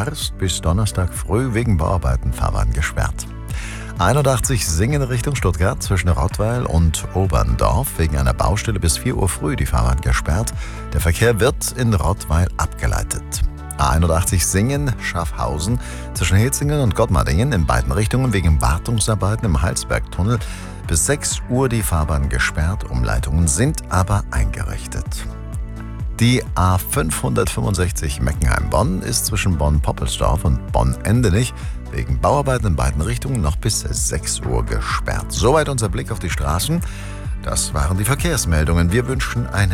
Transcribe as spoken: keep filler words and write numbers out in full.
ist bis Donnerstag früh wegen Bauarbeiten Fahrbahn gesperrt. einundachtzig Singen Richtung Stuttgart zwischen Rottweil und Oberndorf. Wegen einer Baustelle bis vier Uhr früh die Fahrbahn gesperrt. Der Verkehr wird in Rottweil abgeleitet. A einundachtzig Singen, Schaffhausen zwischen Hitzingen und Gottmardingen in beiden Richtungen wegen Wartungsarbeiten im Heilsbergtunnel. Bis sechs Uhr die Fahrbahn gesperrt, Umleitungen sind aber eingerichtet. Die A fünfhundertfünfundsechzig Meckenheim-Bonn ist zwischen Bonn-Poppelsdorf und Bonn-Endenich wegen Bauarbeiten in beiden Richtungen noch bis sechs Uhr gesperrt. Soweit unser Blick auf die Straßen. Das waren die Verkehrsmeldungen. Wir wünschen einen